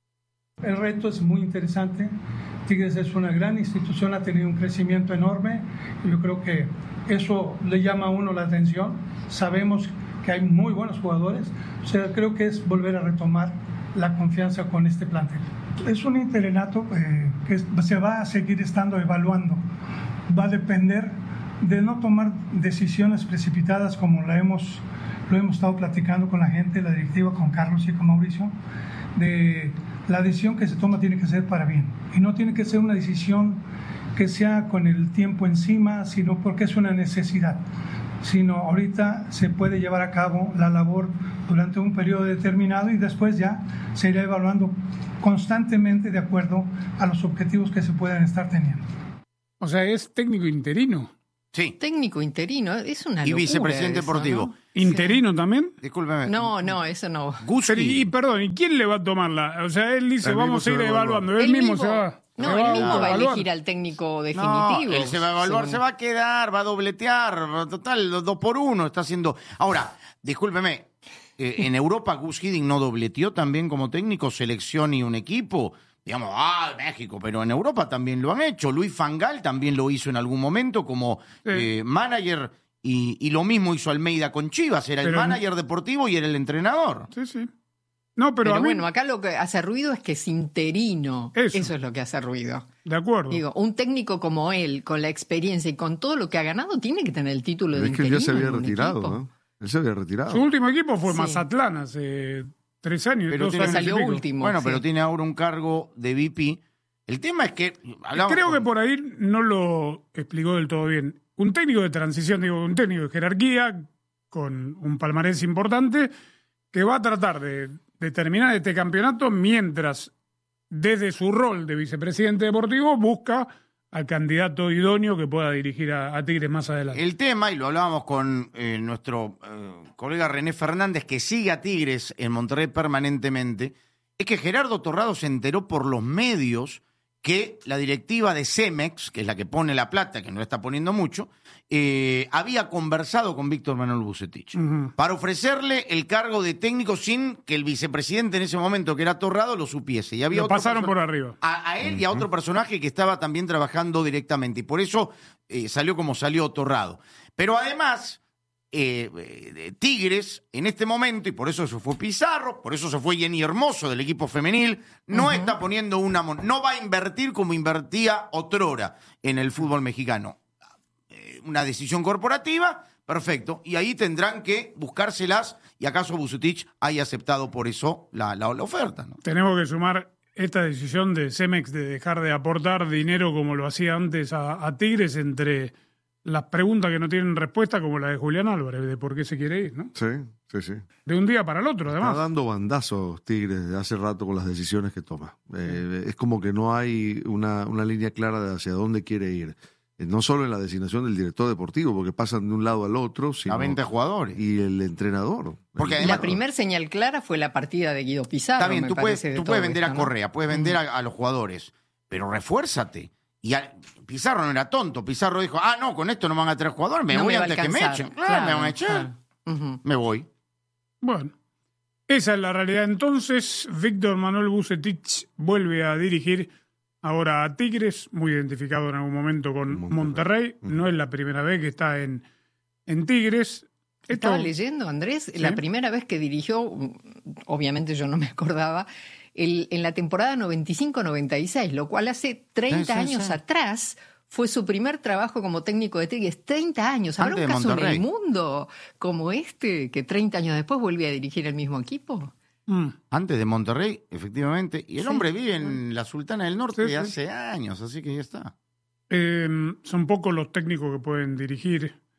El reto es muy interesante. Tigres es una gran institución, ha tenido un crecimiento enorme. Y yo creo que eso le llama a uno la atención. Sabemos que hay muy buenos jugadores. O sea, creo que es volver a retomar la confianza con este plantel. Es un interinato que se va a seguir estando evaluando. Va a depender de no tomar decisiones precipitadas como lo hemos estado platicando con la gente, la directiva, con Carlos y con Mauricio, de la decisión que se toma tiene que ser para bien y no tiene que ser una decisión que sea con el tiempo encima, sino porque es una necesidad, sino ahorita se puede llevar a cabo la labor durante un periodo determinado y después ya se irá evaluando constantemente de acuerdo a los objetivos que se puedan estar teniendo. O sea, es técnico interino. Sí. Técnico interino, es una locura. Y vicepresidente eso, deportivo. ¿no? ¿Interino sí. también? Discúlpeme. No, eso no. Pero, y perdón, ¿y quién le va a tomarla? O sea, él dice, vamos a ir evaluando. Él mismo se va. No, él mismo va a elegir al técnico definitivo. No, él se va a evaluar, se va a quedar, va a dobletear. Total, 2-1 está haciendo. Ahora, discúlpeme, en Europa Gus Hiddink no dobleteó también como técnico, selección y un equipo. Digamos, México, pero en Europa también lo han hecho. Luis Van Gaal también lo hizo en algún momento como manager y lo mismo hizo Almeida con Chivas. Era el manager deportivo y era el entrenador. Sí, sí. No, pero bueno, acá lo que hace ruido es que es interino. Eso es lo que hace ruido. De acuerdo. Digo, un técnico como él, con la experiencia y con todo lo que ha ganado, tiene que tener el título de interino. Es que él ya se había retirado, ¿no? Él se había retirado. Su último equipo fue Mazatlán hace 3 años. Pero salió último. Bueno, pero tiene ahora un cargo de VP. El tema es que... Creo que por ahí no lo explicó del todo bien. Un técnico de transición, un técnico de jerarquía, con un palmarés importante, que va a tratar de terminar este campeonato mientras, desde su rol de vicepresidente deportivo, busca al candidato idóneo que pueda dirigir a Tigres más adelante. El tema, y lo hablábamos con nuestro colega René Fernández, que sigue a Tigres en Monterrey permanentemente, es que Gerardo Torrado se enteró por los medios que la directiva de Cemex, que es la que pone la plata, que no la está poniendo mucho, había conversado con Víctor Manuel Vucetich para ofrecerle el cargo de técnico sin que el vicepresidente en ese momento, que era Torrado, lo supiese. Y había lo pasaron por arriba. A él y a otro personaje que estaba también trabajando directamente. Y por eso salió como salió Torrado. Pero además... Tigres en este momento, y por eso se fue Pizarro, por eso se fue Jenny Hermoso del equipo femenil, no está poniendo no va a invertir como invertía otrora en el fútbol mexicano. Una decisión corporativa, perfecto, y ahí tendrán que buscárselas, y acaso Vucetich haya aceptado por eso la oferta, ¿no? Tenemos que sumar esta decisión de Cemex de dejar de aportar dinero como lo hacía antes a Tigres entre... las preguntas que no tienen respuesta, como la de Julián Álvarez, de por qué se quiere ir, ¿no? Sí. De un día para el otro, además. Está dando bandazos Tigres de hace rato con las decisiones que toma. Es como que no hay una línea clara de hacia dónde quiere ir. No solo en la designación del director deportivo, porque pasan de un lado al otro, sino... A 20 jugadores. Y el entrenador. Porque además, la primer señal clara fue la partida de Guido Pizarro. Está bien, tú puedes vender a Correa, puedes vender a los jugadores, pero refuérzate. Y Pizarro no era tonto. Pizarro dijo, no, con esto no van a traer jugadores, me voy antes que me echen. Claro, me van a echar. Me voy. Bueno, esa es la realidad. Entonces, Víctor Manuel Vucetich vuelve a dirigir ahora a Tigres, muy identificado en algún momento con Monterrey. No es la primera vez que está en Tigres. Estaba leyendo, Andrés, ¿sí? La primera vez que dirigió, obviamente yo no me acordaba, en la temporada 95-96, lo cual hace 30 años atrás fue su primer trabajo como técnico de Tigres. 30 años. ¿Habrá un caso en el mundo como este que 30 años después vuelve a dirigir el mismo equipo? Antes de Monterrey, efectivamente. Y el hombre vive en la Sultana del Norte hace años, así que ya está. Son pocos los técnicos que pueden dirigir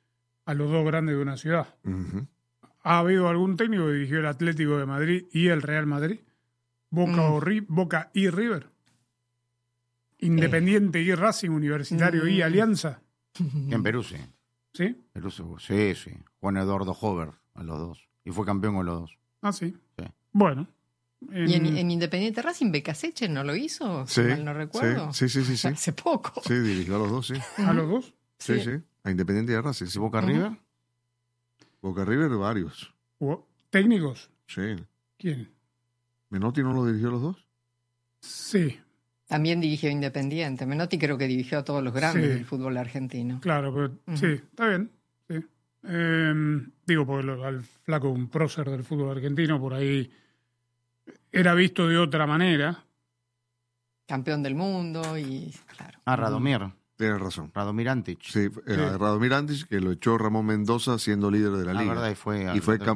a los dos grandes de una ciudad. Ujú. ¿Ha habido algún técnico que dirigió el Atlético de Madrid y el Real Madrid? Boca y River. Independiente y Racing, Universitario y Alianza. En Perú, sí. ¿Sí? Perú, sí. Juan Eduardo Hover a los dos. Y fue campeón con los dos. Ah, sí. Sí. Bueno. ¿Y en Independiente Racing Becasseche no lo hizo? Sí, Si mal no recuerdo. sí. Hace poco. Sí, dirigió a los dos, sí. ¿A los dos? Sí. A Independiente y a Racing. ¿Y Boca River? Boca River, varios. ¿Técnicos? Sí. ¿Quién? ¿Menotti no lo dirigió a los dos? Sí. También dirigió Independiente. Menotti creo que dirigió a todos los grandes Sí. del fútbol argentino. Claro, pero sí, está bien. Sí. Digo, porque al flaco, un prócer del fútbol argentino, por ahí era visto de otra manera. Campeón del mundo y claro. Radomir. Tienes razón. Radomir Antic. Sí, Radomir Antic, que lo echó Ramón Mendoza siendo líder de la liga. verdad, y fue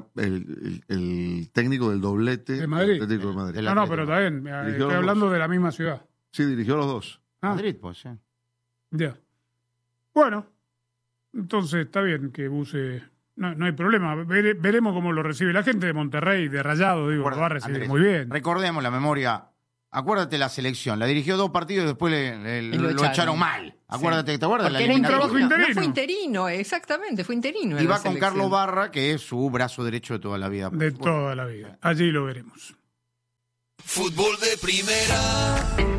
el técnico del doblete de Madrid. Atlético de Madrid. No, pero está bien. Estoy hablando de la misma ciudad. Sí, dirigió a los dos. Madrid, pues, sí. Ya. Bueno, entonces está bien que use. No hay problema. Veremos cómo lo recibe la gente de Monterrey, de Rayado, digo, lo va a recibir Andrés, muy bien. Recordemos la memoria. Acuérdate la selección. La dirigió 2 partidos y después lo echaron mal. Acuérdate, ¿te acuerdas? Porque La era trabajo interino. interino. No fue interino, exactamente, fue interino. Y en va la con selección. Carlos Barra, que es su brazo derecho de toda la vida. De toda la vida. Allí lo veremos. Fútbol de primera.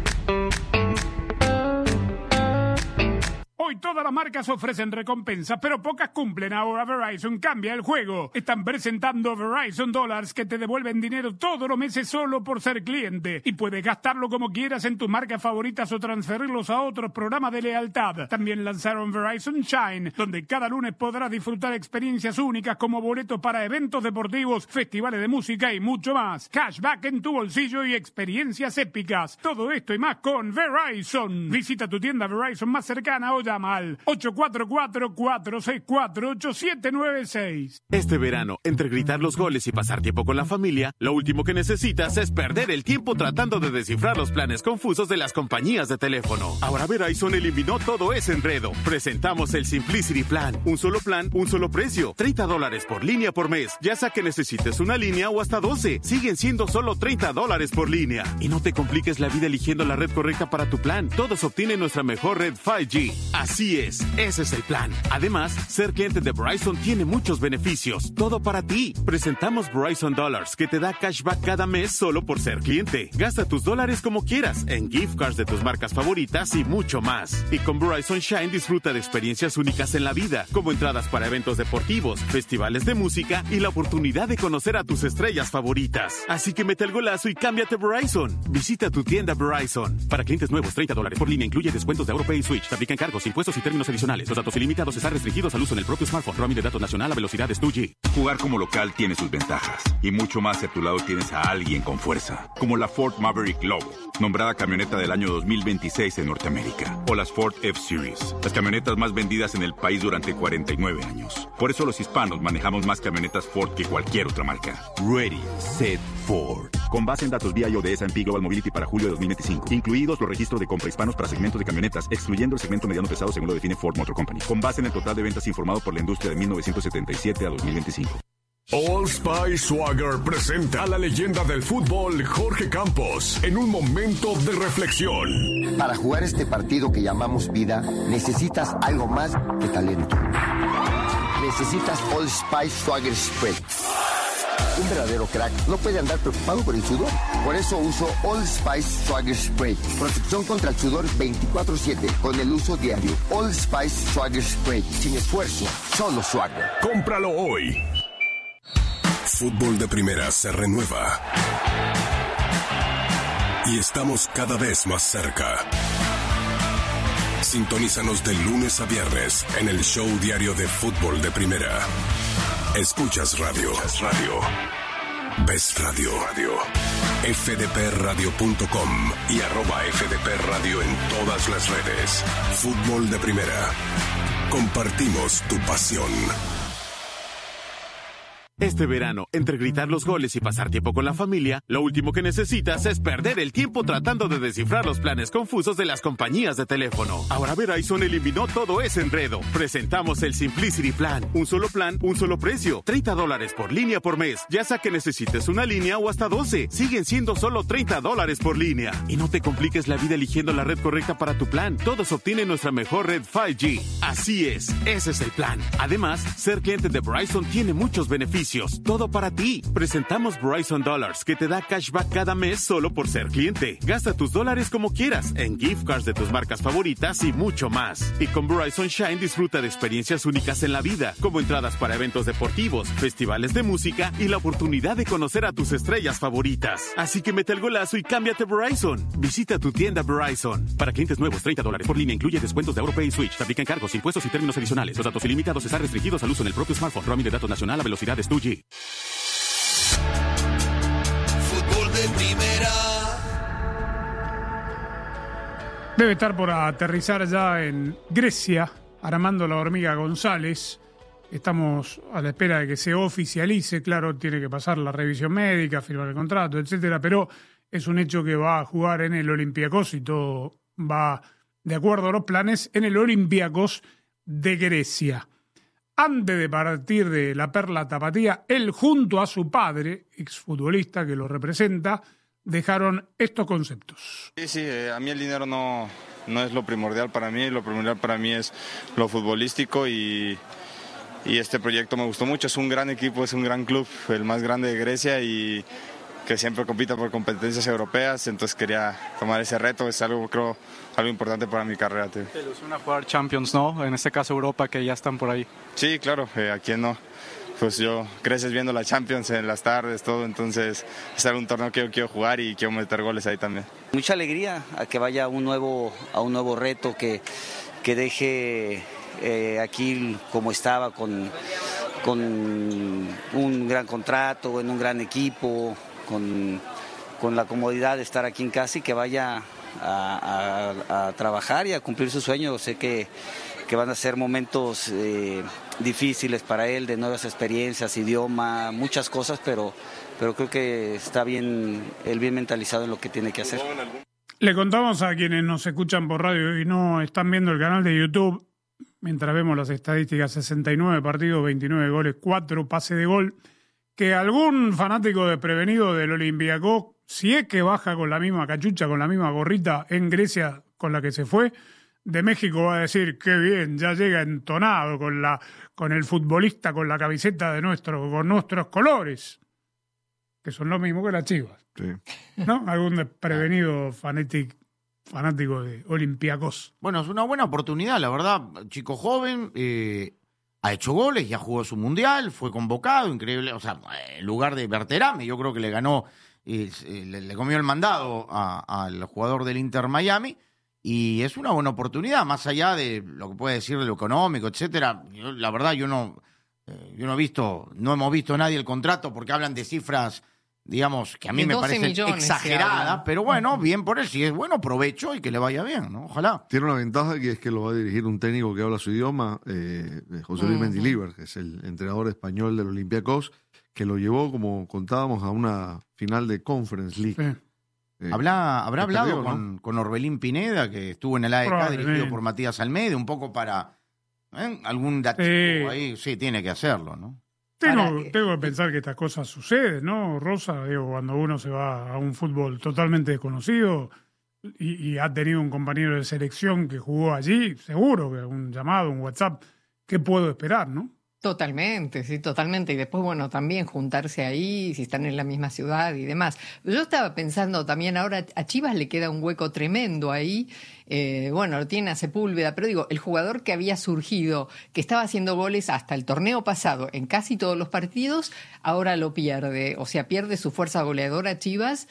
Hoy todas las marcas ofrecen recompensas, pero pocas cumplen. Ahora Verizon cambia el juego. Están presentando Verizon Dollars que te devuelven dinero todos los meses solo por ser cliente. Y puedes gastarlo como quieras en tus marcas favoritas o transferirlos a otros programas de lealtad. También lanzaron Verizon Shine, donde cada lunes podrás disfrutar experiencias únicas como boletos para eventos deportivos, festivales de música y mucho más. Cashback en tu bolsillo y experiencias épicas. Todo esto y más con Verizon. Visita tu tienda Verizon más cercana o llama al 844-464-8796. Este verano, entre gritar los goles y pasar tiempo con la familia, lo último que necesitas es perder el tiempo tratando de descifrar los planes confusos de las compañías de teléfono. Ahora Verizon eliminó todo ese enredo. Presentamos el Simplicity Plan. Un solo plan, un solo precio. $30 por línea por mes. Ya sea que necesites una línea o hasta 12. Siguen siendo solo $30 por línea. Y no te compliques la vida eligiendo la red correcta para tu plan. Todos obtienen nuestra mejor red 5G. Así es, ese es el plan. Además, ser cliente de Verizon tiene muchos beneficios. Todo para ti. Presentamos Verizon Dollars, que te da cashback cada mes solo por ser cliente. Gasta tus dólares como quieras, en gift cards de tus marcas favoritas y mucho más. Y con Verizon Shine disfruta de experiencias únicas en la vida, como entradas para eventos deportivos, festivales de música y la oportunidad de conocer a tus estrellas favoritas. Así que mete el golazo y cámbiate a Verizon. Visita tu tienda Verizon. Para clientes nuevos, $30 por línea incluye descuentos de AuroPay y Switch. Te aplican cargos, impuestos y términos adicionales. Los datos ilimitados están restringidos al uso en el propio smartphone. Roaming de datos nacional a velocidades 2G. Jugar como local tiene sus ventajas. Y mucho más si a tu lado tienes a alguien con fuerza. Como la Ford Maverick Lobo, nombrada camioneta del año 2026 en Norteamérica. O las Ford F-Series, las camionetas más vendidas en el país durante 49 años. Por eso los hispanos manejamos más camionetas Ford que cualquier otra marca. Ready, Set, Ford. Con base en datos vía de S&P Global Mobility para julio de 2025. Incluidos los registros de compra hispanos para segmentos de camionetas, excluyendo el segmento mediano pesado según lo define Ford Motor Company. Con base en el total de ventas informado por la industria de 1977 a 2025. Old Spice Swagger presenta a la leyenda del fútbol Jorge Campos en un momento de reflexión. Para jugar este partido que llamamos vida, necesitas algo más que talento. Necesitas Old Spice Swagger Spray. Un verdadero crack no puede andar preocupado por el sudor. Por eso uso Old Spice Swagger Spray. Protección contra el sudor 24/7 con el uso diario. Old Spice Swagger Spray. Sin esfuerzo, solo swagger. Cómpralo hoy. Fútbol de primera se renueva. Y estamos cada vez más cerca. Sintonízanos de lunes a viernes en el show diario de Fútbol de Primera. Escuchas radio. Ves radio. fdpradio.com y @fdpradio en todas las redes. Fútbol de Primera. Compartimos tu pasión. Este verano, entre gritar los goles y pasar tiempo con la familia, lo último que necesitas es perder el tiempo tratando de descifrar los planes confusos de las compañías de teléfono. Ahora Verizon eliminó todo ese enredo. Presentamos el Simplicity Plan. Un solo plan, un solo precio. $30 por línea por mes. Ya sea que necesites una línea o hasta 12. Siguen siendo solo $30 por línea. Y no te compliques la vida eligiendo la red correcta para tu plan. Todos obtienen nuestra mejor red 5G. Así es, ese es el plan. Además, ser cliente de Verizon tiene muchos beneficios. Todo para ti. Presentamos Verizon Dollars, que te da cashback cada mes solo por ser cliente. Gasta tus dólares como quieras, en gift cards de tus marcas favoritas y mucho más. Y con Verizon Shine disfruta de experiencias únicas en la vida, como entradas para eventos deportivos, festivales de música y la oportunidad de conocer a tus estrellas favoritas. Así que mete el golazo y cámbiate Verizon. Visita tu tienda Verizon. Para clientes nuevos, $30 por línea incluye descuentos de AuroPay y Switch. Te aplican cargos, impuestos y términos adicionales. Los datos ilimitados están restringidos al uso en el propio smartphone. Roaming de datos nacional a velocidades 2G. Fútbol de primera. Debe estar por aterrizar ya en Grecia, Armando La Hormiga González. Estamos a la espera de que se oficialice. Claro, tiene que pasar la revisión médica, firmar el contrato, etcétera, pero es un hecho que va a jugar en el Olympiacos y todo va de acuerdo a los planes en el Olympiacos de Grecia. Antes de partir de la Perla Tapatía, él junto a su padre, exfutbolista que lo representa, dejaron estos conceptos. Sí, a mí el dinero no es lo primordial para mí es lo futbolístico y este proyecto me gustó mucho, es un gran equipo, es un gran club, el más grande de Grecia y que siempre compita por competencias europeas, entonces quería tomar ese reto, es algo, creo, algo importante para mi carrera. Te ilusiona jugar Champions, ¿no? En este caso Europa, que ya están por ahí. Sí, claro, ¿a quién no? Pues yo creces viendo la Champions en las tardes, todo, entonces es algún torneo que yo quiero jugar y quiero meter goles ahí también. Mucha alegría a que vaya a un nuevo reto, que deje aquí como estaba con un gran contrato, en un gran equipo, con la comodidad de estar aquí en casa y que vaya a trabajar y a cumplir sus sueños. Sé que van a ser momentos difíciles para él, de nuevas experiencias, idioma, muchas cosas, pero creo que está bien, él bien mentalizado en lo que tiene que hacer. Le contamos a quienes nos escuchan por radio y no están viendo el canal de YouTube, mientras vemos las estadísticas: 69 partidos, 29 goles, 4 pases de gol, que algún fanático desprevenido del Olympiacos, si es que baja con la misma cachucha, con la misma gorrita en Grecia con la que se fue de México, va a decir: qué bien, ya llega entonado con el futbolista, con la camiseta con nuestros colores, que son lo mismo que las Chivas. Sí. ¿No? Algún desprevenido fanático de Olympiacos. Bueno, es una buena oportunidad, la verdad. Chico joven, ha hecho goles, ya jugó su mundial, fue convocado, increíble. O sea, en lugar de Berterame, yo creo que le ganó, le comió el mandado al jugador del Inter Miami. Y es una buena oportunidad, más allá de lo que puede decir de lo económico, etcétera. La verdad, yo no hemos visto nadie el contrato, porque hablan de cifras, digamos, que a mí me parecen exageradas, pero bueno, bien por él. Si es bueno, provecho y que le vaya bien, ¿no? Ojalá. Tiene una ventaja, que es que lo va a dirigir un técnico que habla su idioma, José Luis Mendilibar, que es el entrenador español del Olympiacos, que lo llevó, como contábamos, a una final de Conference League. Sí. ¿Habrá hablado ¿no? con Orbelín Pineda, que estuvo en el AEK dirigido por Matías Almeida, un poco para algún dato ahí? Sí, tiene que hacerlo, ¿no? Tengo que pensar que estas cosas suceden, ¿no, Rosa? Digo, cuando uno se va a un fútbol totalmente desconocido y ha tenido un compañero de selección que jugó allí, seguro que un llamado, un WhatsApp, ¿qué puedo esperar, no? Totalmente, sí, totalmente. Y después, bueno, también juntarse ahí, si están en la misma ciudad y demás. Yo estaba pensando también, ahora a Chivas le queda un hueco tremendo ahí. Bueno, lo tiene a Sepúlveda, pero digo, el jugador que había surgido, que estaba haciendo goles hasta el torneo pasado en casi todos los partidos, ahora lo pierde. O sea, pierde su fuerza goleadora Chivas.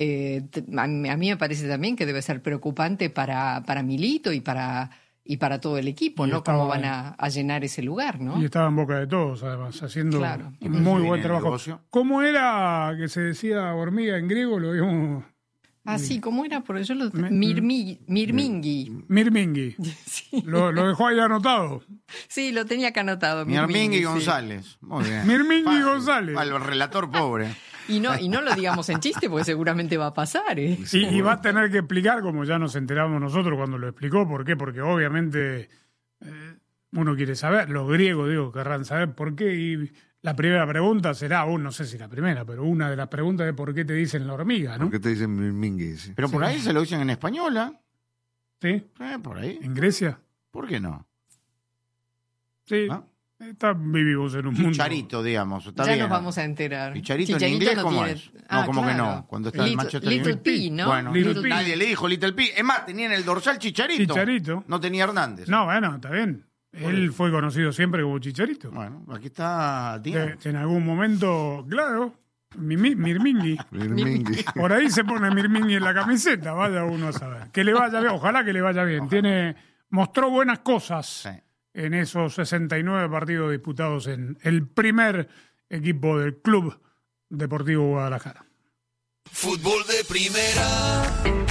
A mí me parece también que debe ser preocupante para Milito y para todo el equipo, ¿no? Cómo van a llenar ese lugar, ¿no? Y estaba en boca de todos, además, haciendo un muy buen trabajo. ¿Cómo era que se decía hormiga en griego? Lo vimos Ah, sí, ¿cómo era? Por eso Mirmingui. Mirmingui. Sí. Lo dejó ahí anotado. Sí, lo tenía acá anotado. Mirmingui González. Muy bien. Mirmingui González. Al relator pobre. Y no lo digamos en chiste, porque seguramente va a pasar. Y va a tener que explicar, como ya nos enteramos nosotros cuando lo explicó. ¿Por qué? Porque obviamente uno quiere saber. Los griegos, querrán saber por qué. Y la primera pregunta será, no sé si la primera, pero una de las preguntas es ¿por qué te dicen la hormiga? ¿No? ¿Por qué te dicen Mirmingui? Sí. Pero por ahí se lo dicen en española. ¿Sí? Por ahí. ¿En Grecia? ¿Por qué no? Sí. ¿Ah? Vivimos en un mundo. Chicharito, digamos. Está ya bien. nos vamos a enterar. ¿Chicharito en inglés cómo es? No, ¿cómo que no? Cuando está el Manchester Little P, ¿no? Bueno, Little P. nadie le dijo Little P. Es más, tenía en el dorsal Chicharito. Chicharito. No tenía Hernández. No, bueno, está bien. Él fue conocido siempre como Chicharito. Bueno, aquí está, tío. En algún momento, claro, Mirmingui. Mirmingui. Por ahí se pone Mirmingui en la camiseta, vaya uno a saber. Que le vaya bien, ojalá que le vaya bien. Mostró buenas cosas en esos 69 partidos disputados en el primer equipo del Club Deportivo Guadalajara. Fútbol de primera.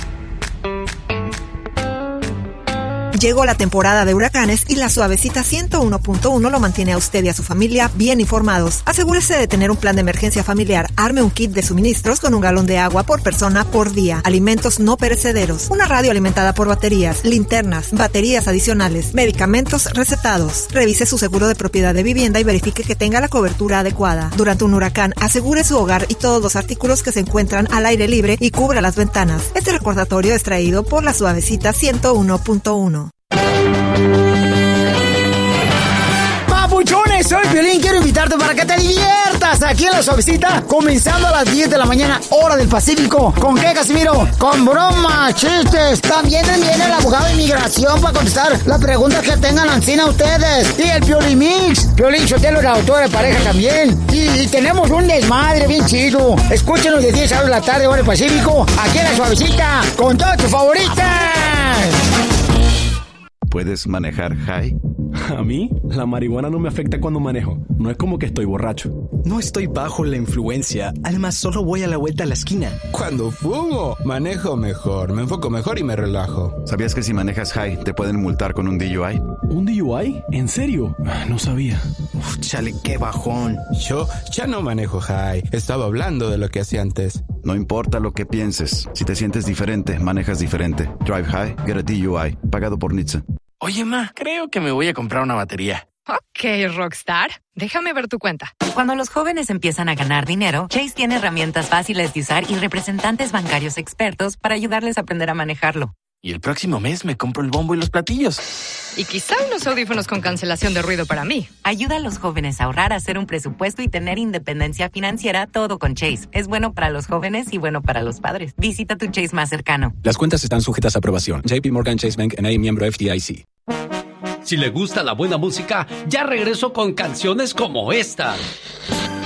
Llegó la temporada de huracanes y la Suavecita 101.1 lo mantiene a usted y a su familia bien informados. Asegúrese de tener un plan de emergencia familiar. Arme un kit de suministros con 1 galón de agua por persona por día. Alimentos no perecederos. Una radio alimentada por baterías, linternas, baterías adicionales, medicamentos recetados. Revise su seguro de propiedad de vivienda y verifique que tenga la cobertura adecuada. Durante un huracán, asegure su hogar y todos los artículos que se encuentran al aire libre y cubra las ventanas. Este recordatorio es traído por la Suavecita 101.1. Papuchones, soy Piolín, quiero invitarte para que te diviertas aquí en La Suavecita, comenzando a las 10 de la mañana, hora del Pacífico. ¿Con qué, Casimiro? Con bromas, chistes. También viene el abogado de inmigración para contestar las preguntas que tengan ancina ustedes. Y el Piolín Mix. Piolín Sotelo, el autor de pareja también. Y tenemos un desmadre bien chido. Escúchenos de 10 a 2 de la tarde, hora del Pacífico, aquí en La Suavecita, con todas tus favoritas. ¿Puedes manejar high? A mí, la marihuana no me afecta cuando manejo. No es como que estoy borracho. No estoy bajo la influencia. Además, solo voy a la vuelta a la esquina. Cuando fumo, manejo mejor, me enfoco mejor y me relajo. ¿Sabías que si manejas high te pueden multar con un DUI? ¿Un DUI? ¿En serio? No sabía. Uf, chale, qué bajón. Yo ya no manejo high. Estaba hablando de lo que hacía antes. No importa lo que pienses. Si te sientes diferente, manejas diferente. Drive high, get a DUI. Pagado por NHTSA. Oye, ma, creo que me voy a comprar una batería. Ok, Rockstar. Déjame ver tu cuenta. Cuando los jóvenes empiezan a ganar dinero, Chase tiene herramientas fáciles de usar y representantes bancarios expertos para ayudarles a aprender a manejarlo. Y el próximo mes me compro el bombo y los platillos. Y quizá unos audífonos con cancelación de ruido para mí. Ayuda a los jóvenes a ahorrar, hacer un presupuesto y tener independencia financiera, todo con Chase. Es bueno para los jóvenes y bueno para los padres. Visita tu Chase más cercano. Las cuentas están sujetas a aprobación. JP Morgan Chase Bank N.A. miembro FDIC. Si le gusta la buena música, ya regreso con canciones como esta.